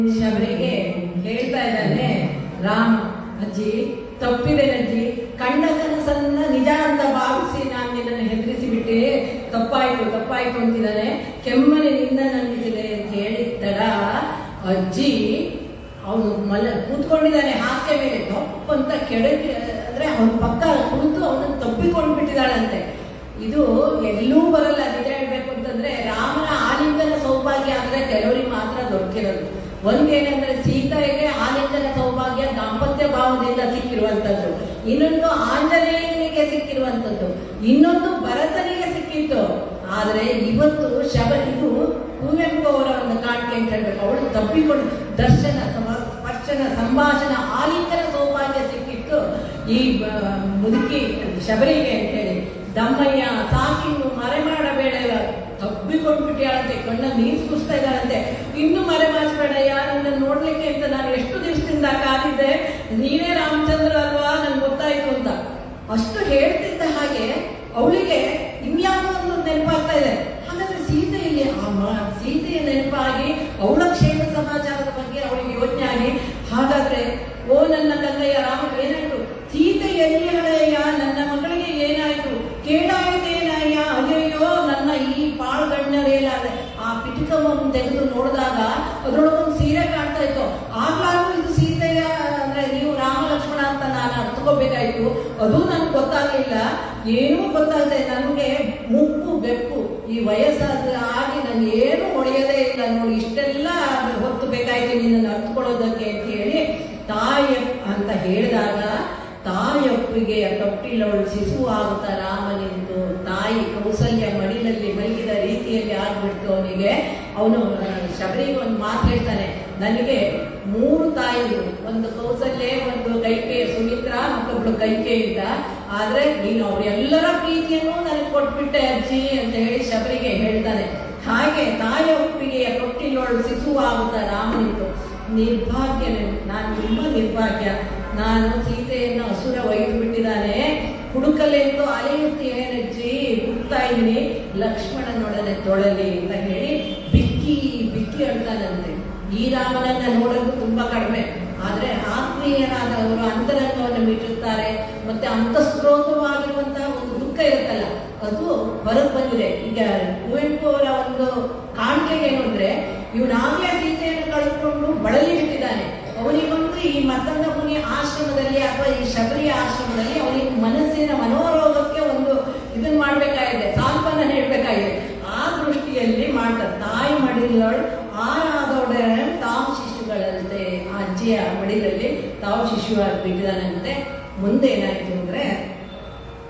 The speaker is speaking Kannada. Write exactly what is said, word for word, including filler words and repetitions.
ಶಬರಿಗೆ ಹೇಳ್ತಾ ಇದ್ದಾನೆ ರಾಮ, ಅಜ್ಜಿ ತಪ್ಪಿದೆ ಅಜ್ಜಿ, ಕಂಡ ಕನಸನ್ನ ನಿಜ ಅಂತ ಭಾವಿಸಿ ನಾನು ನಿನ್ನನ್ನು ಹೆದರಿಸಿ ಬಿಟ್ಟೆ, ತಪ್ಪಾಯ್ತು ತಪ್ಪಾಯ್ತು ಅಂತಿದ್ದಾನೆ. ಕೆಮ್ಮನೆ ನಿಂದ ನಂಬಿಸಿದೆ ಅಂತ ಹೇಳಿದ್ದಡ ಅಜ್ಜಿ ಅವನು ಮಲ ಕೂತ್ಕೊಂಡಿದ್ದಾನೆ ಹಾಸಿಗೆ ಮೇಲೆ, ತಪ್ಪು ಅಂತ ಕೆಳಗೆ ಅಂದ್ರೆ ಅವನ ಪಕ್ಕ ಕುಳಿತು ಅವನನ್ನು ತಪ್ಪಿಕೊಂಡು ಬಿಟ್ಟಿದ್ದಾಳಂತೆ. ಇದು ಎಲ್ಲೂ ಬರಲ್ಲ. ನಿಜ ಹೇಳ್ಬೇಕು ಅಂತಂದ್ರೆ ರಾಮನ ಆಲಿಂಗನ ಸೌಭಾಗ್ಯ ಅಂದ್ರೆ ಕೆಲವರಿಗೆ ಮಾತ್ರ ದೊರಕಿರೋದು. ಒಂದೇನಂದ್ರೆ ಸೀತೆಗೆ ಆಲಿಂಗನ ಸೌಭಾಗ್ಯ ದಾಂಪತ್ಯ ಭಾವದಿಂದ ಸಿಕ್ಕಿರುವಂತದ್ದು, ಇನ್ನೊಂದು ಆಂಜನೇಯನಿಗೆ ಸಿಕ್ಕಿರುವಂತದ್ದು, ಇನ್ನೊಂದು ಭರತನಿಗೆ ಸಿಕ್ಕಿತ್ತು. ಆದ್ರೆ ಇವತ್ತು ಶಬ ಇದು ಕುವೆಂಪು ಅವರ ಒಂದು ಕಾಣಿಕೆ ಅಂತ ಹೇಳ್ಬೇಕು. ಅವಳು ತಪ್ಪಿಕೊಂಡು ದರ್ಶನ ಸ್ಪರ್ಶನ ಸಂಭಾಷಣ ಆಲಿಂಗನ ಸೌಭಾಗ್ಯ ಸಿಕ್ಕಿತ್ತು ಈ ಮುದುಕಿ ಶಬರಿಗೆ ಅಂತ ಹೇಳಿ. ದಮ್ಮಯ್ಯ ಸಾಕಿನ್ನು ಮರೆ ಮಾಡಬೇಡ, ತಬ್ಬಿಕೊಂಡ್ಬಿಟ್ಟಿಯಾಳಂತೆ, ಕಣ್ಣ ನೀರು ಸುರಿಸ್ತಾ ಇದ್ದಾಳಂತೆ. ಇನ್ನು ಮರೆ ಮಾಡಿಸ್ಬೇಡಯ್ಯ, ನನ್ನ ನೋಡ್ಲಿಕ್ಕೆ ಅಂತ ನಾನು ಎಷ್ಟು ದಿವಸದಿಂದ ಕಾದಿದ್ದೆ, ನೀವೇ ರಾಮಚಂದ್ರ ಅಲ್ವಾ, ನನ್ಗೆ ಗೊತ್ತಾಯ್ತು ಅಂತ. ಅಷ್ಟು ಹೇಳ್ತಿದ್ದ ಹಾಗೆ ಅವಳಿಗೆ ಇನ್ಯಾವುದೋ ಒಂದು ನೆನಪಾಗ್ತಾ ಇದೆ. ಹಾಗಾದ್ರೆ ಸೀತೆಯಲ್ಲಿ ಆ ಸೀತೆಯ ನೆನಪಾಗಿ ಅವಳ ಕ್ಷೇಮ ಸಮಾಚಾರದ ಬಗ್ಗೆ ಅವಳಿಗೆ ಯೋಚನೆ ಆಗಿ, ಹಾಗಾದ್ರೆ ಓ ನನ್ನ ಕನ್ನಯ್ಯ ರಾಮ ಏನಾಯ್ತು, ಸೀತೆ ಎಲ್ಲಿ ಹಳೆಯ, ನನ್ನ ಮಗಳಿಗೆ ಏನಾಯ್ತು, ಕೇಳಾಯ್ತೇನಯ್ಯ, ಅಯ್ಯಯ್ಯೋ ನನ್ನ ಈ ಪಾಳ್ಗಣ್ಣರೇಲಾದ ಆ ಪಿಟಕವನ್ನು ತೆಗೆದು ನೋಡಿದಾಗ ಅದ್ರೊಳಗೊಂದು ಸೀರೆ ಕಾಣ್ತಾ ಇತ್ತು. ಆಗ್ಲಾಗೂ ಇದು ಸೀತೆಯ ಅಂದ್ರೆ ನೀವು ರಾಮ ಲಕ್ಷ್ಮಣ ಅಂತ ನಾನು ಅರ್ಥಕೋಬೇಕಾಯ್ತು, ಅದು ನನ್ಗೆ ಗೊತ್ತಾಗ್ಲಿಲ್ಲ, ಏನೂ ಗೊತ್ತಾಗದೆ ನನಗೆ ಮುಪ್ಪು ಬೆಪ್ಪು ಈ ವಯಸ್ಸಾದ ಆಗಿ ನಾನು ಏನು ಹೊಡೆಯೋದೇ ಇಲ್ಲ ನೋಡಿ, ಇಷ್ಟೆಲ್ಲ ಹೊತ್ತು ಬೇಕಾಯ್ತು ನಿನ್ನನ್ನು ಅರ್ಥಕೊಳ್ಳೋದಕ್ಕೆ ಅಂತ ಹೇಳಿ ತಾಯಿ ಅಂತ ಹೇಳಿದಾಗ ತಾಯೊಪ್ಪಿಗೆ ತೊಟ್ಟಿಲವಳು ಶಿಶು ಆಗುತ್ತಾ ರಾಮನಿಂದು ತಾಯಿ ಕೌಸಲ್ಯ ಮಡಿಲಲ್ಲಿ ಮಲಗಿದ ರೀತಿಯಲ್ಲಿ ಆಗ್ಬಿಡ್ತು ಅವನಿಗೆ. ಅವನು ಶಬರಿಗೆ ಒಂದು ಮಾತು ಹೇಳ್ತಾನೆ, ನನಗೆ ಮೂರು ತಾಯಿಗಳು, ಒಂದು ಕೌಸಲ್ಯ, ಒಂದು ಕೈಕೇಯಿ ಸುಮಿತ್ರಾ, ಮತ್ತೊಬ್ಳು ಕೈಕೇಯಿ ಅಂತ. ಆದ್ರೆ ನೀನು ಅವರೆಲ್ಲರ ಪ್ರೀತಿಯನ್ನು ನನಗೆ ಕೊಟ್ಬಿಟ್ಟೆ ಅಜ್ಜಿ ಅಂತ ಹೇಳಿ ಶಬರಿಗೆ ಹೇಳ್ತಾನೆ. ಹಾಗೆ ತಾಯೊಪ್ಪಿಗೆಯ ತೊಟ್ಟಿಲವಳು ಶಿಶು ಆಗುತ್ತಾ ರಾಮನಿಂದು. ನಿರ್ಭಾಗ್ಯ, ನಾನು ತುಂಬಾ ನಿರ್ಭಾಗ್ಯ, ನಾನು ಸೀತೆಯನ್ನು ಅಸುರ ಒಯ್ದು ಬಿಟ್ಟಿದ್ದಾನೆ, ಹುಡುಕಲೆಂದು ಅಲೆಯುತ್ತೇನಜ್ಜಿ, ಹುಡುಕ್ತಾ ಇದ್ದೀನಿ, ಲಕ್ಷ್ಮಣನೊಡನೆ ತೊಳಲಿ ಅಂತ ಹೇಳಿ ಬಿಕ್ಕಿ ಬಿಕ್ಕಿ ಅಳ್ತಾನಂತೆ. ಈ ರಾಮನನ್ನ ನೋಡೋದು ತುಂಬಾ ಕಡಿಮೆ, ಆದ್ರೆ ಆತ್ಮೀಯರಾದವರು ಅಂತರಂಗವನ್ನು ಮಿಟ್ಟುತ್ತಾರೆ. ಮತ್ತೆ ಅಂತಃಸ್ರೋತವಾಗಿರುವಂತಹ ಒಂದು ದುಃಖ ಇರುತ್ತಲ್ಲ, ಅದು ಹೊರಗೆ ಬಂದಿದೆ. ಈಗ ಕುವೆಂಪು ಅವರ ಒಂದು ಕಾಣಿಕೆ ಏನು ಅಂದ್ರೆ, ಇವನಾಗ್ಲೇ ಸೀತೆಯನ್ನು ಕಳೆದುಕೊಂಡು ಬಳಲಿ ಬಿಟ್ಟಿದ್ದಾನೆ. ಅವನಿಗೊಂದು ಈ ಮತ್ತೊಂದು ಮುನಿ ಆಶ್ರಮದಲ್ಲಿ ಅಥವಾ ಈ ಶಬರಿಯ ಆಶ್ರಮದಲ್ಲಿ ಅವನಿಗೆ ಮನಸ್ಸಿನ ಮನೋರೋಗಕ್ಕೆ ಒಂದು ಇದನ್ನ ಮಾಡ್ಬೇಕಾಗಿದೆ, ಸಾಂತ್ವನ ಹೇಳ್ಬೇಕಾಗಿದೆ. ಆ ದೃಷ್ಟಿಯಲ್ಲಿ ಮಾಡ್ತಾರೆ. ತಾಯಿ ಮಡಿಲೊಳು ಆರಾದೊಡೆ ತಾವು ಶಿಶುಗಳಂತೆ, ಆ ಅಜ್ಜಿಯ ಮಡಿಲಲ್ಲಿ ತಾವು ಶಿಶುವಾಗಿ ಬಿಟ್ಟಿದ್ದಾನಂತೆ. ಮುಂದೆ ಏನಾಯ್ತು ಅಂದ್ರೆ